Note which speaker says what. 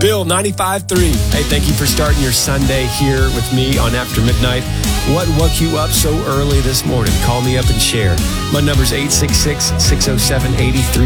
Speaker 1: Bill 95.3. Hey, thank you for starting your Sunday here with me on After Midnight. What woke you up so early this morning? Call me up and share. My number's 866-607-83.